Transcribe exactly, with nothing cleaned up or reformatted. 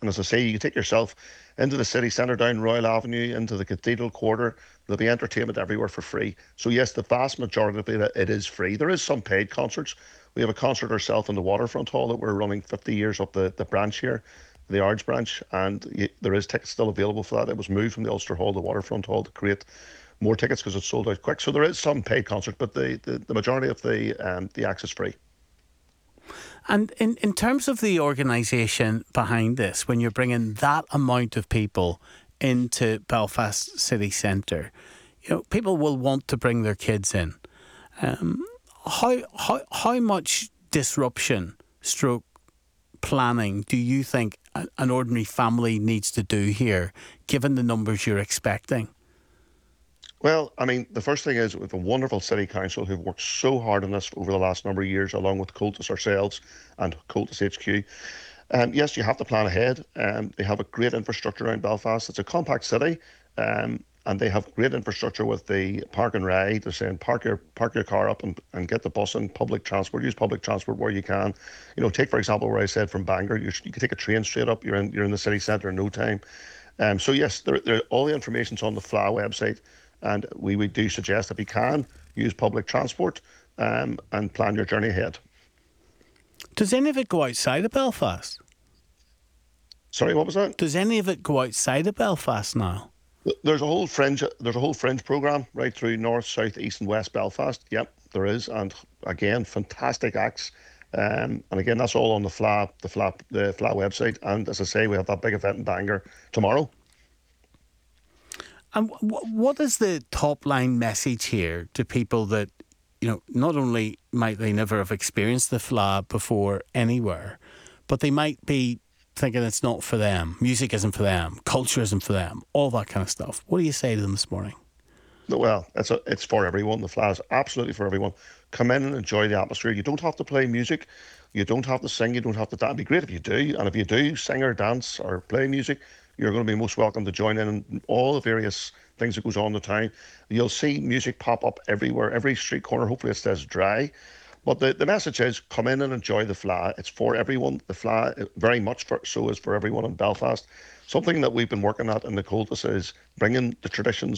And as I say, you can take yourself into the city centre, down Royal Avenue, into the Cathedral Quarter. There'll be entertainment everywhere for free. So yes, the vast majority of it, it is free. There is some paid concerts. We have a concert ourselves in the Waterfront Hall that we're running fifty years up the, the branch here, the Ards branch, and y there is tickets still available for that. It was moved from the Ulster Hall to the Waterfront Hall to create more tickets because it's sold out quick. So there is some paid concert, but the, the, the majority of the um, the acts is free. And in, in terms of the organisation behind this, when you're bringing that amount of people into Belfast city centre, you know, people will want to bring their kids in. Um, how how how much disruption, stroke planning, do you think a- an ordinary family needs to do here, given the numbers you're expecting? Well, I mean, the first thing is we have a wonderful city council who've worked so hard on this over the last number of years, along with Coltis ourselves and Coltis H Q. Um, yes, you have to plan ahead. Um, they have a great infrastructure around Belfast. It's a compact city, um, and they have great infrastructure with the park and ride. They're saying park your park your car up and, and get the bus and public transport. Use public transport where you can. You know, take for example where I said from Bangor, you, you can take a train straight up. You're in you're in the city centre in no time. Um, so yes, there, there, all the information's on the F L A website, and we, we do suggest if you can use public transport um, and plan your journey ahead. Does any of it go outside of Belfast? Sorry, what was that? Does any of it go outside of Belfast now? There's a whole fringe. There's a whole fringe program right through north, south, east, and west Belfast. Yep, there is, and again, fantastic acts. Um, and again, that's all on the F L A, the F L A, the F L A website. And as I say, we have that big event in Bangor tomorrow. And w- what is the top line message here to people that, you know, not only might they never have experienced the F L A before anywhere, but they might be thinking it's not for them, music isn't for them, culture isn't for them, all that kind of stuff. What do you say to them this morning? No, well, it's a, it's for everyone. The F L A is absolutely for everyone. Come in and enjoy the atmosphere. You don't have to play music. You don't have to sing. You don't have to dance. It'd be great if you do. And if you do sing or dance or play music, you're going to be most welcome to join in on all the various things that goes on in the town. You'll see music pop up everywhere, every street corner. Hopefully it stays dry. But the, the message is come in and enjoy the F L A. It's for everyone. The F L A very much for, so is for everyone in Belfast. Something that we've been working at in the Coltis is bringing the traditions